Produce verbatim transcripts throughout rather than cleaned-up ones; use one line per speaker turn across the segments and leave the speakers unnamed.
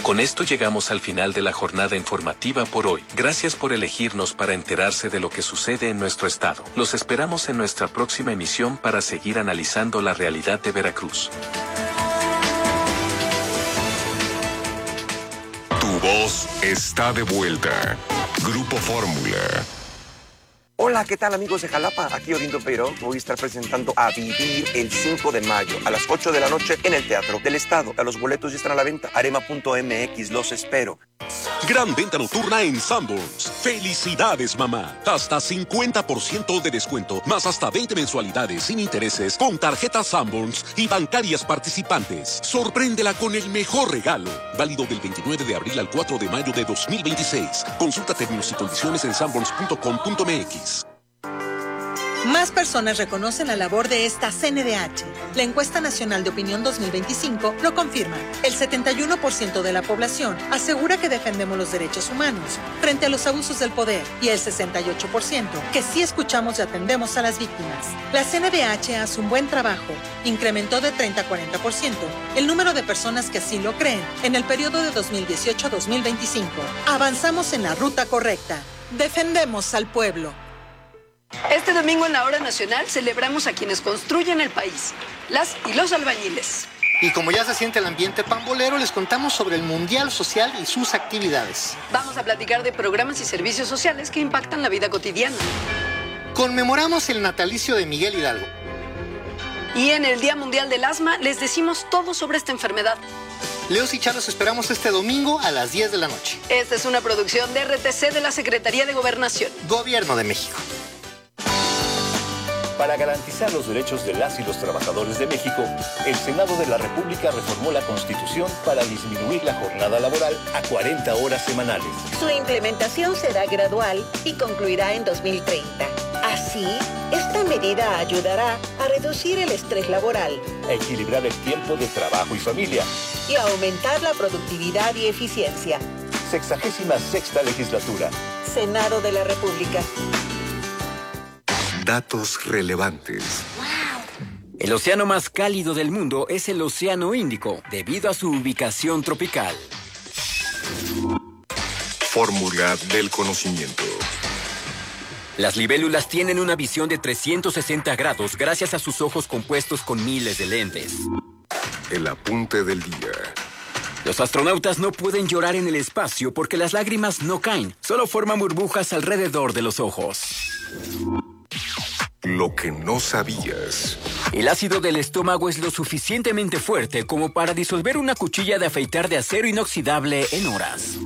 Con esto llegamos al final de la jornada informativa por hoy. Gracias por elegirnos para enterarse de lo que sucede en nuestro estado. Los esperamos en nuestra próxima emisión para seguir analizando la realidad de Veracruz.
Tu voz está de vuelta. Grupo Fórmula.
Hola, ¿qué tal amigos de Jalapa? Aquí Odindo Peiró. Voy a estar presentando A Vivir el cinco de mayo a las ocho de la noche en el Teatro del Estado. Los boletos ya están a la venta. Arema punto M X, los espero.
Gran venta nocturna en Sanborns. ¡Felicidades, mamá! Hasta cincuenta por ciento de descuento, más hasta veinte mensualidades sin intereses con tarjetas Sanborns y bancarias participantes. Sorpréndela con el mejor regalo. Válido del veintinueve de abril al cuatro de mayo de dos mil veintiséis. Consulta términos y condiciones en sanborns punto com punto m x.
Más personas reconocen la labor de esta C N D H. La encuesta nacional de opinión dos mil veinticinco lo confirma. El setenta y uno por ciento de la población asegura que defendemos los derechos humanos frente a los abusos del poder y el sesenta y ocho por ciento que sí escuchamos y atendemos a las víctimas. La C N D H hace un buen trabajo. Incrementó de treinta a cuarenta por ciento el número de personas que así lo creen en el periodo de dos mil dieciocho a dos mil veinticinco. Avanzamos en la ruta correcta. Defendemos al pueblo.
Este domingo en la Hora Nacional celebramos a quienes construyen el país, las y los albañiles.
Y como ya se siente el ambiente pambolero, les contamos sobre el Mundial Social y sus actividades.
Vamos a platicar de programas y servicios sociales que impactan la vida cotidiana.
Conmemoramos el natalicio de Miguel Hidalgo.
Y en el Día Mundial del Asma les decimos todo sobre esta enfermedad.
Leos y Charlos esperamos este domingo a las diez de la noche.
Esta es una producción de R T C de la Secretaría de Gobernación.
Gobierno de México.
Para garantizar los derechos de las y los trabajadores de México, el Senado de la República reformó la Constitución para disminuir la jornada laboral a cuarenta horas semanales.
Su implementación será gradual y concluirá en dos mil treinta. Así, esta medida ayudará a reducir el estrés laboral,
a equilibrar el tiempo de trabajo y familia
y a aumentar la productividad y eficiencia.
Sexagésima sexta legislatura.
Senado de la República.
Datos relevantes.
El océano más cálido del mundo es el Océano Índico, debido a su ubicación tropical.
Fórmula del conocimiento.
Las libélulas tienen una visión de trescientos sesenta grados gracias a sus ojos compuestos con miles de lentes.
El apunte del día.
Los astronautas no pueden llorar en el espacio porque las lágrimas no caen, solo forman burbujas alrededor de los ojos.
Lo que no sabías.
El ácido del estómago es lo suficientemente fuerte como para disolver una cuchilla de afeitar de acero inoxidable en horas.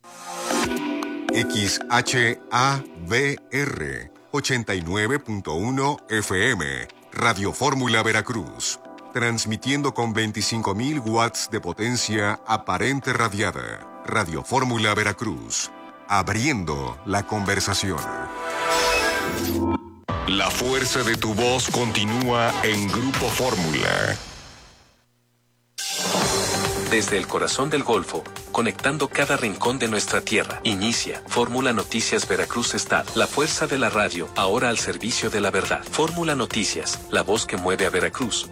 X H A V R ochenta y nueve punto uno F M, Radio Fórmula Veracruz, transmitiendo con veinticinco mil watts de potencia aparente radiada. Radio Fórmula Veracruz, abriendo la conversación. La fuerza de tu voz continúa en Grupo Fórmula.
Desde el corazón del Golfo, conectando cada rincón de nuestra tierra, inicia Fórmula Noticias Veracruz Estado. La fuerza de la radio, ahora al servicio de la verdad. Fórmula Noticias, la voz que mueve a Veracruz.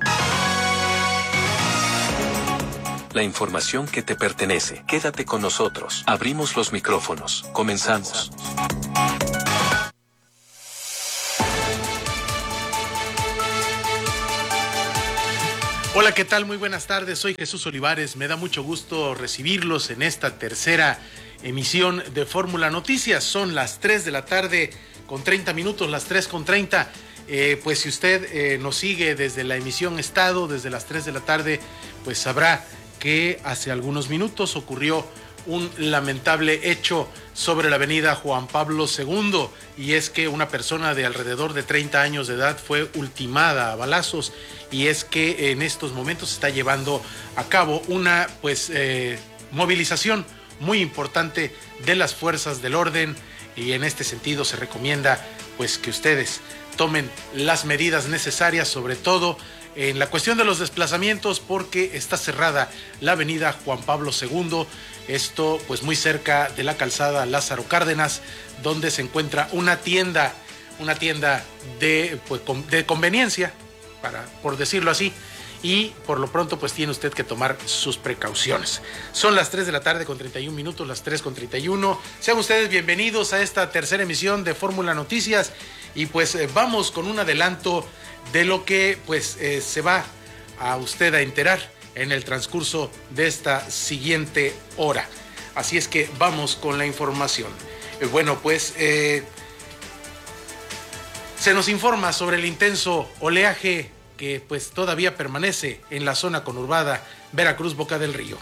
La información que te pertenece. Quédate con nosotros. Abrimos los micrófonos. Comenzamos.
Hola, ¿qué tal? Muy buenas tardes, soy Jesús Olivares, me da mucho gusto recibirlos en esta tercera emisión de Fórmula Noticias. Son las tres de la tarde con treinta minutos, las tres con treinta. Eh, pues si usted eh, nos sigue desde la emisión Estado, desde las tres de la tarde, pues sabrá que hace algunos minutos ocurrió un lamentable hecho sobre la avenida Juan Pablo segundo, y es que una persona de alrededor de treinta años de edad fue ultimada a balazos, y es que en estos momentos se está llevando a cabo una pues eh, movilización muy importante de las fuerzas del orden, y en este sentido se recomienda pues que ustedes tomen las medidas necesarias, sobre todo en la cuestión de los desplazamientos, porque está cerrada la avenida Juan Pablo segundo, esto pues muy cerca de la calzada Lázaro Cárdenas, donde se encuentra una tienda, una tienda de, pues, de conveniencia, para, por decirlo así, y por lo pronto pues tiene usted que tomar sus precauciones. Son las tres de la tarde con treinta y un minutos, las tres con treinta y uno. Sean ustedes bienvenidos a esta tercera emisión de Fórmula Noticias y pues eh, vamos con un adelanto de lo que pues eh, se va a usted a enterar en el transcurso de esta siguiente hora. Así es que vamos con la información. Eh, bueno, pues eh, se nos informa sobre el intenso oleaje que pues todavía permanece en la zona conurbada Veracruz-Boca del Río.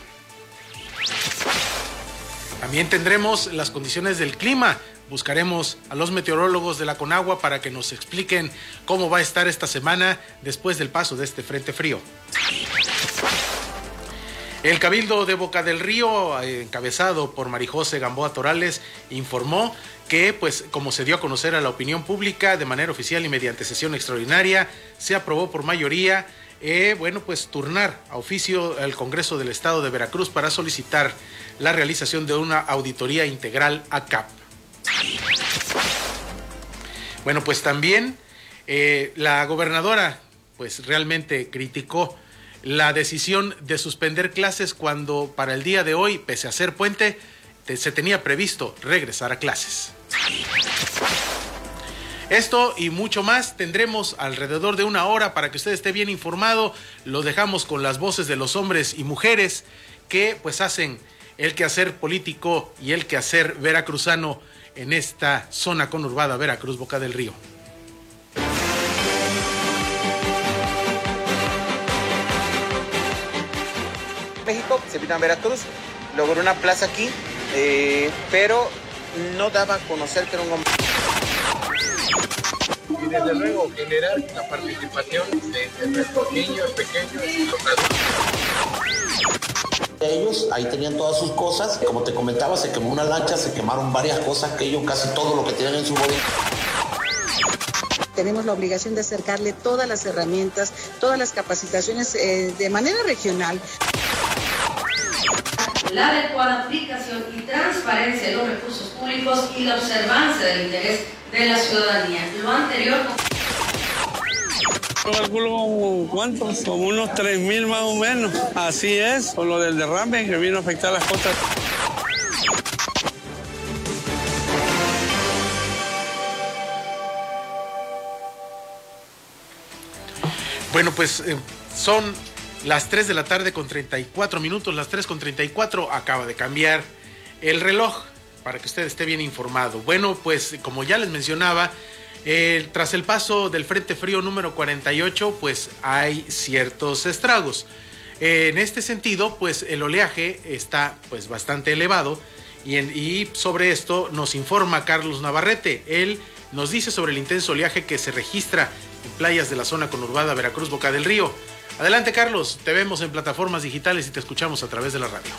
También tendremos las condiciones del clima. Buscaremos a los meteorólogos de la Conagua para que nos expliquen cómo va a estar esta semana después del paso de este frente frío. El Cabildo de Boca del Río, encabezado por Marijose Gamboa Torales, informó que, pues, como se dio a conocer a la opinión pública de manera oficial y mediante sesión extraordinaria, se aprobó por mayoría, eh, bueno, pues, turnar a oficio al Congreso del Estado de Veracruz para solicitar la realización de una auditoría integral a C A P. Bueno, pues también eh, la gobernadora, pues, realmente criticó la decisión de suspender clases cuando para el día de hoy, pese a ser puente, te, se tenía previsto regresar a clases. Esto y mucho más tendremos alrededor de una hora para que usted esté bien informado. Lo dejamos con las voces de los hombres y mujeres que pues hacen el quehacer político y el quehacer veracruzano en esta zona conurbada Veracruz-Boca del Río.
México, se vino a Veracruz, logró una plaza aquí, eh, pero no daba a conocer que era un hombre.
Y desde luego generar la participación de, de nuestros niños pequeños y los adultos.
Ellos ahí tenían todas sus cosas, como te comentaba, se quemó una lancha, se quemaron varias cosas, que ellos casi todo lo que tenían en su bodega.
Tenemos la obligación de acercarle todas las herramientas, todas las capacitaciones eh, de manera regional.
La adecuada aplicación y transparencia de los recursos públicos y la observancia del interés de la ciudadanía. Lo anterior...
Yo calculo cuántos, como unos tres mil más o menos. Así es, con lo del derrame que vino a afectar las costas.
Bueno, pues eh, son las tres de la tarde con treinta y cuatro minutos, las tres con treinta y cuatro, acaba de cambiar el reloj para que usted esté bien informado. Bueno, pues como ya les mencionaba, eh, tras el paso del Frente Frío número cuarenta y ocho, pues hay ciertos estragos. Eh, en este sentido, pues el oleaje está pues bastante elevado y, en, y sobre esto nos informa Carlos Navarrete. Él nos dice sobre el intenso oleaje que se registra en playas de la zona conurbada Veracruz-Boca del Río. Adelante, Carlos, te vemos en plataformas digitales y te escuchamos a través de la radio.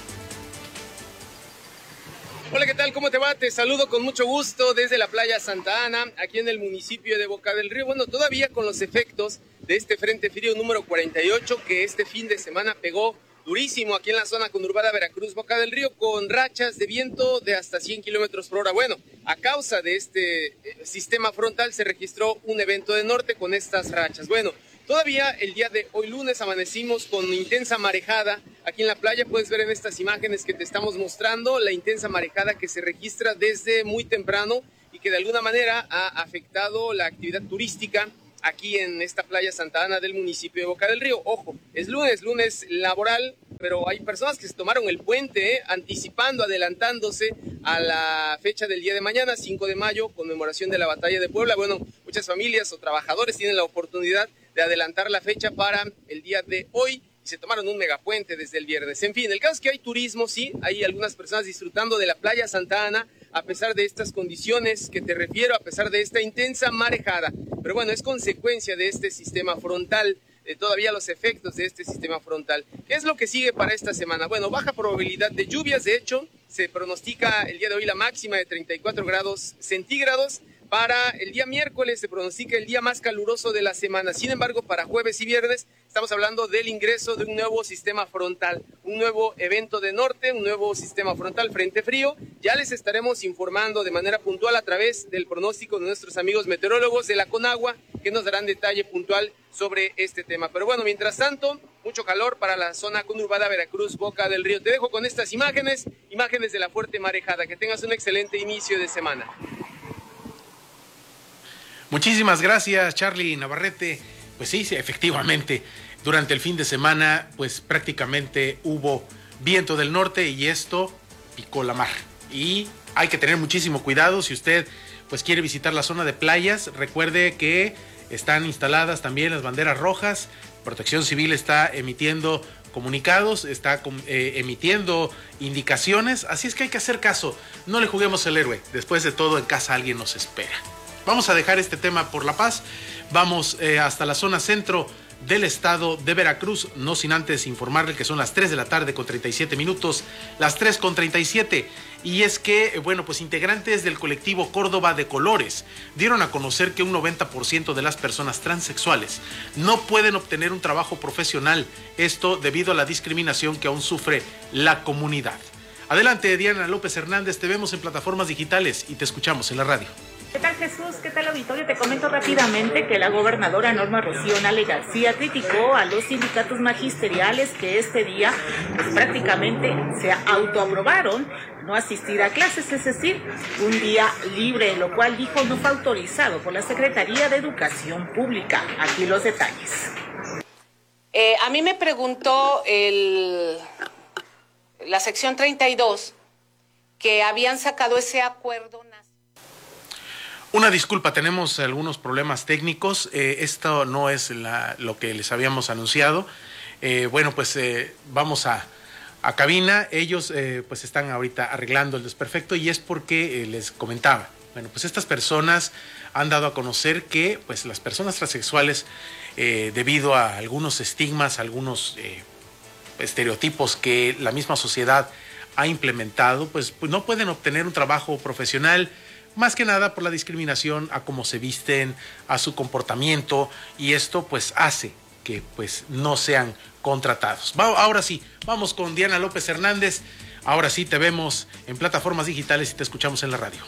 Hola, ¿qué tal? ¿Cómo te va? Te saludo con mucho gusto desde la playa Santa Ana, aquí en el municipio de Boca del Río. Bueno, todavía con los efectos de este Frente Frío número cuarenta y ocho que este fin de semana pegó durísimo aquí en la zona conurbada Veracruz-Boca del Río, con rachas de viento de hasta cien kilómetros por hora. Bueno, a causa de este eh, sistema frontal se registró un evento de norte con estas rachas. Bueno, todavía el día de hoy lunes amanecimos con intensa marejada aquí en la playa. Puedes ver en estas imágenes que te estamos mostrando la intensa marejada que se registra desde muy temprano y que de alguna manera ha afectado la actividad turística aquí en esta playa Santa Ana del municipio de Boca del Río. Ojo, es lunes, lunes laboral, pero hay personas que se tomaron el puente, eh, anticipando, adelantándose a la fecha del día de mañana, cinco de mayo, conmemoración de la Batalla de Puebla. Bueno, muchas familias o trabajadores tienen la oportunidad de adelantar la fecha para el día de hoy y se tomaron un megapuente desde el viernes. En fin, el caso es que hay turismo, sí, hay algunas personas disfrutando de la playa Santa Ana a pesar de estas condiciones que te refiero, a pesar de esta intensa marejada. Pero bueno, es consecuencia de este sistema frontal, de todavía los efectos de este sistema frontal. ¿Qué es lo que sigue para esta semana? Bueno, baja probabilidad de lluvias, de hecho, se pronostica el día de hoy la máxima de treinta y cuatro grados centígrados. Para el día miércoles se pronostica el día más caluroso de la semana. Sin embargo, para jueves y viernes estamos hablando del ingreso de un nuevo sistema frontal, un nuevo evento de norte, un nuevo sistema frontal, frente frío. Ya les estaremos informando de manera puntual a través del pronóstico de nuestros amigos meteorólogos de la Conagua que nos darán detalle puntual sobre este tema. Pero bueno, mientras tanto, mucho calor para la zona conurbada Veracruz, Boca del Río. Te dejo con estas imágenes, imágenes de la fuerte marejada. Que tengas un excelente inicio de semana.
Muchísimas gracias, Charlie Navarrete. Pues sí, sí, efectivamente, durante el fin de semana, pues prácticamente hubo viento del norte y esto picó la mar. Y hay que tener muchísimo cuidado si usted pues quiere visitar la zona de playas. Recuerde que están instaladas también las banderas rojas. Protección Civil está emitiendo comunicados, está eh, emitiendo indicaciones, así es que hay que hacer caso. No le juguemos el héroe. Después de todo, en casa alguien nos espera. Vamos a dejar este tema por La Paz. Vamos eh, hasta la zona centro del estado de Veracruz, no sin antes informarle que son las tres de la tarde con treinta y siete minutos, las tres con treinta y siete, y es que, bueno, pues integrantes del colectivo Córdoba de Colores dieron a conocer que un noventa por ciento de las personas transexuales no pueden obtener un trabajo profesional, esto debido a la discriminación que aún sufre la comunidad. Adelante, Diana López Hernández, te vemos en plataformas digitales y te escuchamos en la radio.
¿Qué tal, Jesús? ¿Qué tal, auditorio? Te comento rápidamente que la gobernadora Norma Rocío Nale García criticó a los sindicatos magisteriales que este día pues, prácticamente se autoaprobaron no asistir a clases, es decir, un día libre, lo cual dijo no fue autorizado por la Secretaría de Educación Pública. Aquí los detalles.
Eh, a mí me preguntó el, la sección treinta y dos que habían sacado ese acuerdo.
Una disculpa, tenemos algunos problemas técnicos, eh, esto no es la, lo que les habíamos anunciado. Eh, bueno, pues eh, vamos a, a cabina, ellos eh, pues están ahorita arreglando el desperfecto y es porque eh, les comentaba, bueno, pues estas personas han dado a conocer que pues las personas transexuales, eh, debido a algunos estigmas, algunos eh, estereotipos que la misma sociedad ha implementado, pues, pues no pueden obtener un trabajo profesional, más que nada por la discriminación a cómo se visten, a su comportamiento, y esto pues hace que pues no sean contratados. Va, ahora sí, vamos con Diana López Hernández. Ahora sí te vemos en plataformas digitales y te escuchamos en la radio.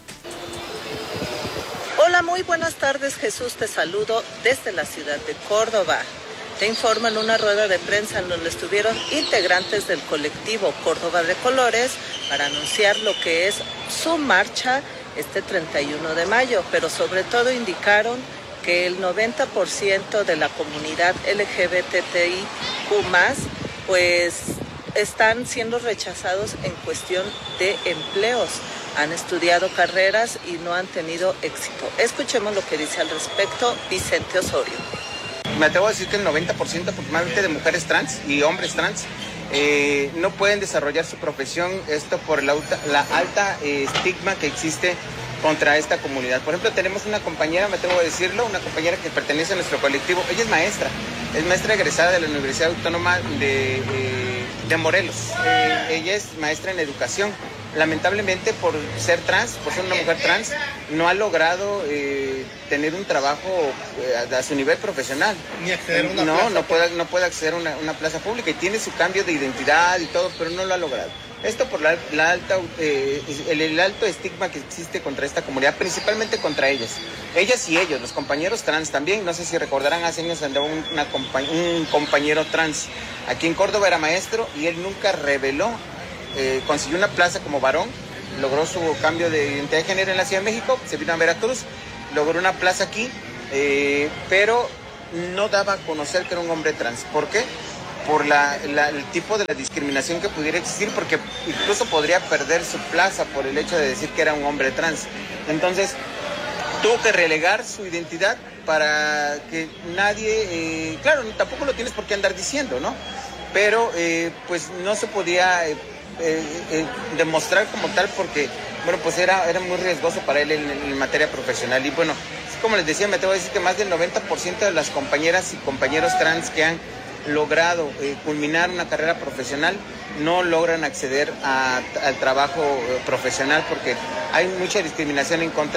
Hola, muy buenas tardes, Jesús, te saludo desde la ciudad de Córdoba. Te informo en una rueda de prensa en donde estuvieron integrantes del colectivo Córdoba de Colores para anunciar lo que es su marcha este treinta y uno de mayo, pero sobre todo indicaron que el noventa por ciento de la comunidad L G B T I Q más, pues están siendo rechazados en cuestión de empleos. Han estudiado carreras y no han tenido éxito. Escuchemos lo que dice al respecto Vicente Osorio.
Me atrevo a decir que el noventa por ciento aproximadamente de mujeres trans y hombres trans eh, no pueden desarrollar su profesión, esto por la, la alta eh, estigma que existe contra esta comunidad. Por ejemplo, tenemos una compañera, me atrevo a decirlo, una compañera que pertenece a nuestro colectivo. Ella es maestra, es maestra egresada de la Universidad Autónoma de, eh, de Morelos. Eh, ella es maestra en educación. Lamentablemente, por ser trans, por ser una mujer trans, no ha logrado eh, tener un trabajo eh, a su nivel profesional. Ni acceder a una no, plaza. No puede, no puede acceder a una, una plaza pública y tiene su cambio de identidad y todo, pero no lo ha logrado. Esto por la, la alta, eh, el, el alto estigma que existe contra esta comunidad, principalmente contra ellas. Ellas y ellos, los compañeros trans también. No sé si recordarán, hace años andaba un, una compa- un compañero trans aquí en Córdoba, era maestro y él nunca reveló. Eh, consiguió una plaza como varón, logró su cambio de identidad de género en la Ciudad de México, se vino a Veracruz, logró una plaza aquí, eh, pero no daba a conocer que era un hombre trans. ¿Por qué? Por la, la, el tipo de la discriminación que pudiera existir, porque incluso podría perder su plaza por el hecho de decir que era un hombre trans. Entonces, tuvo que relegar su identidad para que nadie, eh, claro, tampoco lo tienes por qué andar diciendo, ¿no? Pero eh, pues no se podía... Eh, Eh, eh, demostrar como tal porque bueno pues era, era muy riesgoso para él en, en materia profesional y bueno, como les decía, me tengo que decir que más del noventa por ciento de las compañeras y compañeros trans que han logrado eh, culminar una carrera profesional no logran acceder a, al trabajo eh, profesional porque hay mucha discriminación en contra.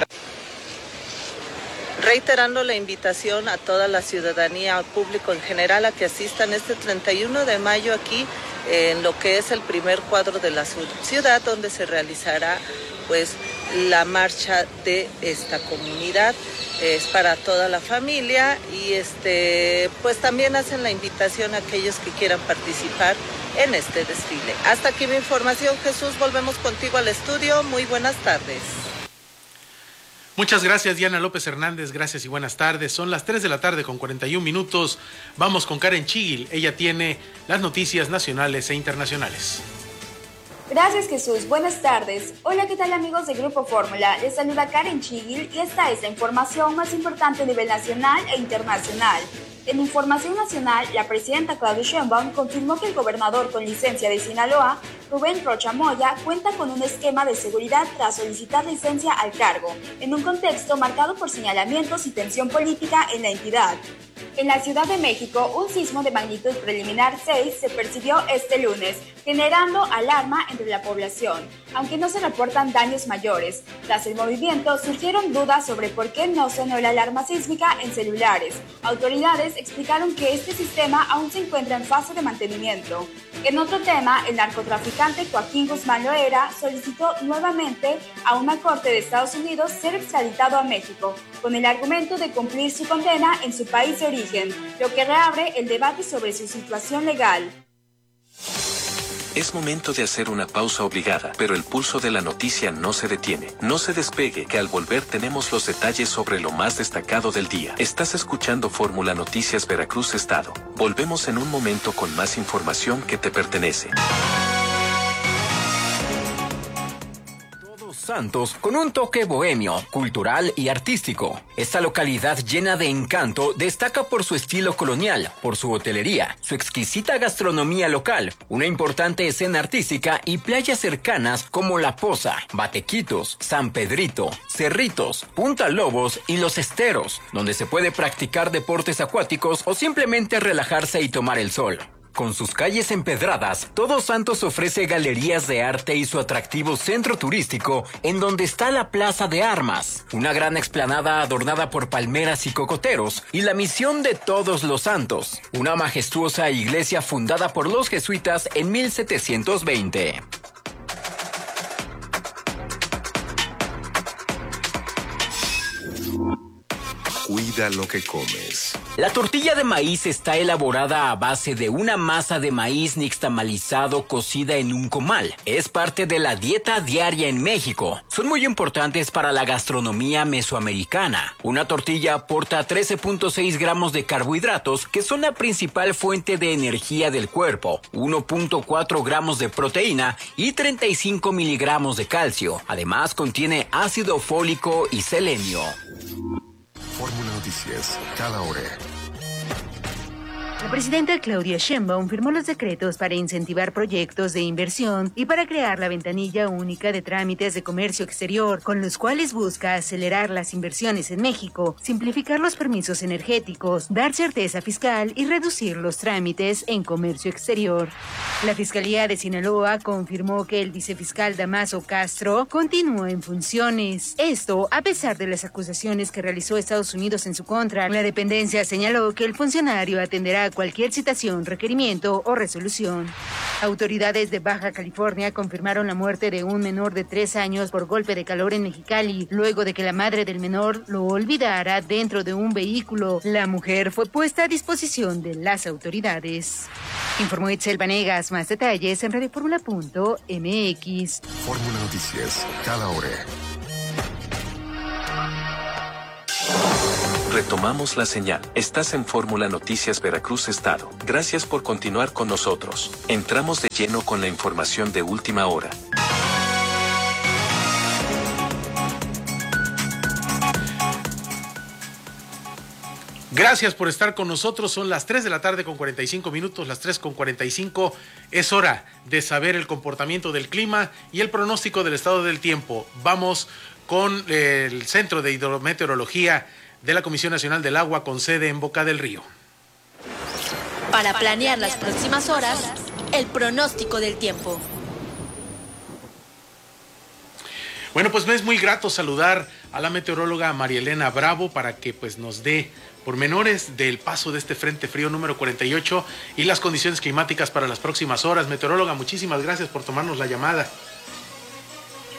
Reiterando la invitación a toda la ciudadanía, al público en general, a que asistan este treinta y uno de mayo aquí en lo que es el primer cuadro de la ciudad, donde se realizará pues la marcha de esta comunidad. Es para toda la familia y este pues también hacen la invitación a aquellos que quieran participar en este desfile. Hasta aquí mi información, Jesús. Volvemos contigo al estudio. Muy buenas tardes.
Muchas gracias, Diana López Hernández. Gracias y buenas tardes. Son las tres de la tarde con cuarenta y un minutos. Vamos con Karen Chigil. Ella tiene las noticias nacionales e internacionales.
Gracias, Jesús. Buenas tardes. Hola, ¿qué tal, amigos de Grupo Fórmula? Les saluda Karen Chigil y esta es la información más importante a nivel nacional e internacional. En información nacional, la presidenta Claudia Sheinbaum confirmó que el gobernador con licencia de Sinaloa, Rubén Rocha Moya, cuenta con un esquema de seguridad tras solicitar licencia al cargo, en un contexto marcado por señalamientos y tensión política en la entidad. En la Ciudad de México, un sismo de magnitud preliminar seis se percibió este lunes, generando alarma entre la población, aunque no se reportan daños mayores. Tras el movimiento, surgieron dudas sobre por qué no sonó la alarma sísmica en celulares. Autoridades explicaron que este sistema aún se encuentra en fase de mantenimiento. En otro tema, el narcotraficante Joaquín Guzmán Loera solicitó nuevamente a una corte de Estados Unidos ser extraditado a México, con el argumento de cumplir su condena en su país de origen, lo que reabre el debate sobre su situación legal.
Es momento de hacer una pausa obligada, pero el pulso de la noticia no se detiene. No se despegue, que al volver tenemos los detalles sobre lo más destacado del día. Estás escuchando Fórmula Noticias Veracruz Estado. Volvemos en un momento con más información que te pertenece.
Santos con un toque bohemio, cultural y artístico. Esta localidad llena de encanto destaca por su estilo colonial, por su hotelería, su exquisita gastronomía local, una importante escena artística y playas cercanas como La Poza, Batequitos, San Pedrito, Cerritos, Punta Lobos y Los Esteros, donde se puede practicar deportes acuáticos o simplemente relajarse y tomar el sol. Con sus calles empedradas, Todos Santos ofrece galerías de arte y su atractivo centro turístico, en donde está la Plaza de Armas, una gran explanada adornada por palmeras y cocoteros, y la Misión de Todos los Santos, una majestuosa iglesia fundada por los jesuitas en mil setecientos veinte.
Cuida lo que comes.
La tortilla de maíz está elaborada a base de una masa de maíz nixtamalizado cocida en un comal. Es parte de la dieta diaria en México. Son muy importantes para la gastronomía mesoamericana. Una tortilla aporta trece punto seis gramos de carbohidratos, que son la principal fuente de energía del cuerpo, uno punto cuatro gramos de proteína y treinta y cinco miligramos de calcio. Además, contiene ácido fólico y selenio.
Fórmula Noticias, cada hora.
La presidenta Claudia Sheinbaum firmó los decretos para incentivar proyectos de inversión y para crear la ventanilla única de trámites de comercio exterior, con los cuales busca acelerar las inversiones en México, simplificar los permisos energéticos, dar certeza fiscal y reducir los trámites en comercio exterior. La Fiscalía de Sinaloa confirmó que el vicefiscal Damaso Castro continuó en funciones. Esto a pesar de las acusaciones que realizó Estados Unidos en su contra. La dependencia señaló que el funcionario atenderá cualquier citación, requerimiento o resolución. Autoridades de Baja California confirmaron la muerte de un menor de tres años por golpe de calor en Mexicali, luego de que la madre del menor lo olvidara dentro de un vehículo. La mujer fue puesta a disposición de las autoridades. Informó Itzel Vanegas. Más detalles en radio fórmula punto m x.
Fórmula Noticias, cada hora.
Retomamos la señal. Estás en Fórmula Noticias Veracruz Estado. Gracias por continuar con nosotros. Entramos de lleno con la información de última hora.
Gracias por estar con nosotros. Son las tres de la tarde con cuarenta y cinco minutos, las tres con cuarenta y cinco. Es hora de saber el comportamiento del clima y el pronóstico del estado del tiempo. Vamos con el Centro de Hidrometeorología de la Comisión Nacional del Agua, con sede en Boca del Río.
Para planear las próximas horas, el pronóstico del tiempo.
Bueno, pues me es muy grato saludar a la meteoróloga María Elena Bravo para que pues nos dé pormenores del paso de este Frente Frío número cuarenta y ocho y las condiciones climáticas para las próximas horas. Meteoróloga, muchísimas gracias por tomarnos la llamada.
Hola, ¿qué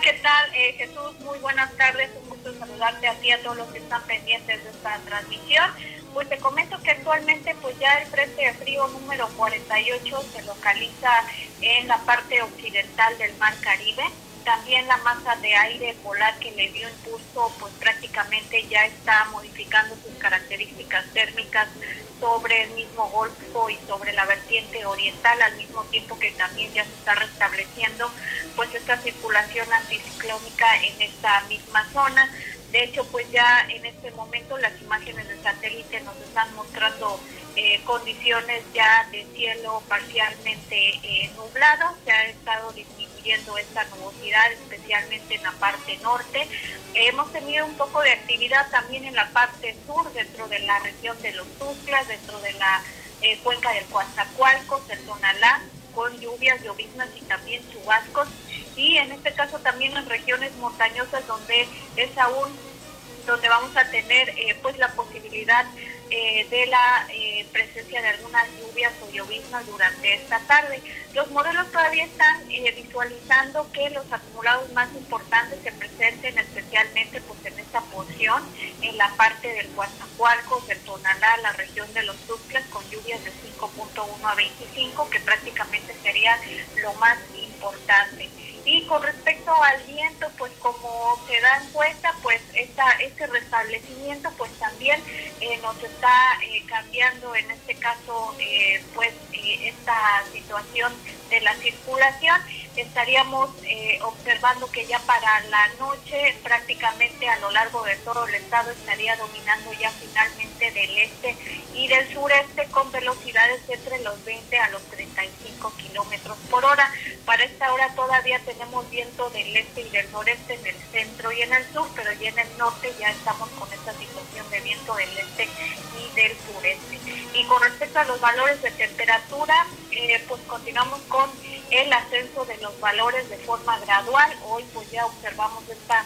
¿qué tal? Eh, Jesús, muy buenas tardes, un gusto saludarte a ti, a todos los que están pendientes de esta transmisión. Pues te comento que actualmente pues ya el frente frío número cuarenta y ocho se localiza en la parte occidental del Mar Caribe. También la masa de aire polar que le dio impulso pues prácticamente ya está modificando sus características térmicas sobre el mismo Golfo y sobre la vertiente oriental, al mismo tiempo que también ya se está restableciendo pues esta circulación anticiclónica en esta misma zona. De hecho, pues ya en este momento las imágenes de satélite nos están mostrando eh, condiciones ya de cielo parcialmente eh, nublado. Se ha estado disminuyendo esta nubosidad, especialmente en la parte norte. Eh, hemos tenido un poco de actividad también en la parte sur, dentro de la región de los Tuxtlas, dentro de la eh, cuenca del Coatzacoalcos, del Tonalá, con lluvias, lloviznas y también chubascos. Y en este caso también en regiones montañosas donde es aún donde vamos a tener eh, pues la posibilidad eh, de la eh, presencia de algunas lluvias o lloviznas durante esta tarde. Los modelos todavía están eh, visualizando que los acumulados más importantes se presenten especialmente pues en esta porción, en la parte del Coatzacoalcos, del Tonalá, la región de los Tuxtlas, con lluvias de cinco punto uno a veinticinco, que prácticamente sería lo más importante. Y con respecto al viento, pues como se dan cuenta, pues esta, este restablecimiento pues también eh, nos está eh, cambiando en este caso eh, pues eh, esta situación de la circulación. Estaríamos eh, observando que ya para la noche prácticamente a lo largo de todo el estado estaría dominando ya finalmente del este y del sureste con velocidades entre los veinte a los treinta y cinco kilómetros por hora. Para esta hora todavía tenemos viento del este y del noreste en el centro y en el sur, pero ya en el norte ya estamos con esta situación de viento del este y del sureste. Y con respecto a los valores de temperatura, eh, pues continuamos con el ascenso de los valores de forma gradual. Hoy pues ya observamos esta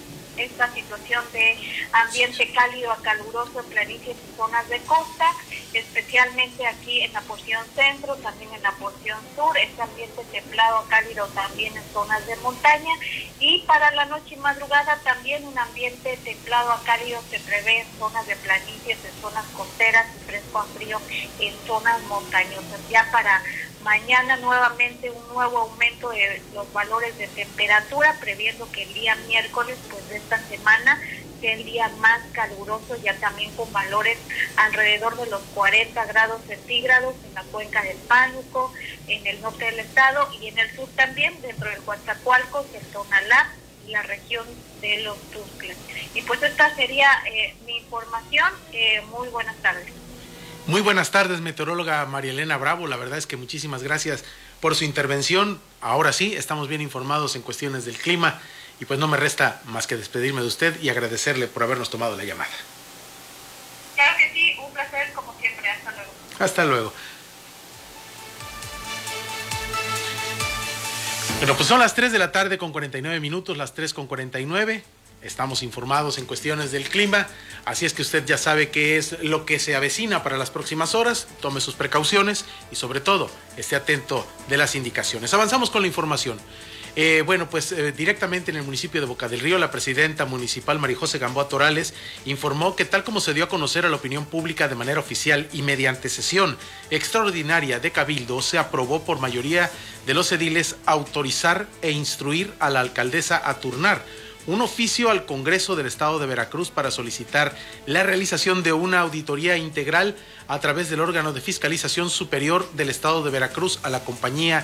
esta situación de ambiente cálido a caluroso en planicies y zonas de costa, especialmente aquí en la porción centro, también en la porción sur, este ambiente templado a cálido también en zonas de montaña, y para la noche y madrugada también un ambiente templado a cálido se prevé en zonas de planicies, en zonas costeras y fresco a frío en zonas montañosas. Ya para mañana nuevamente un nuevo aumento de los valores de temperatura, previendo que el día miércoles pues de esta semana sea el día más caluroso, ya también con valores alrededor de los cuarenta grados centígrados en la cuenca del Pánuco, en el norte del estado y en el sur también, dentro del Coatzacoalcos, el Tonalá y la región de los Tuxtlas. Y pues esta sería eh, mi información. Eh, muy buenas tardes.
Muy buenas tardes, meteoróloga María Elena Bravo. La verdad es que muchísimas gracias por su intervención. Ahora sí, estamos bien informados en cuestiones del clima y pues no me resta más que despedirme de usted y agradecerle por habernos tomado la llamada.
Claro que sí, un placer como siempre. Hasta luego.
Hasta luego. Bueno, pues son las tres de la tarde con cuarenta y nueve minutos, las tres con cuarenta y nueve. Estamos informados en cuestiones del clima, así es que usted ya sabe qué es lo que se avecina para las próximas horas. Tome sus precauciones y sobre todo esté atento de las indicaciones. Avanzamos con la información. Eh, bueno, pues eh, directamente en el municipio de Boca del Río, la presidenta municipal María José Gamboa Torales informó que tal como se dio a conocer a la opinión pública de manera oficial y mediante sesión extraordinaria de Cabildo, se aprobó por mayoría de los ediles autorizar e instruir a la alcaldesa a turnar un oficio al Congreso del Estado de Veracruz para solicitar la realización de una auditoría integral a través del órgano de fiscalización superior del Estado de Veracruz a la compañía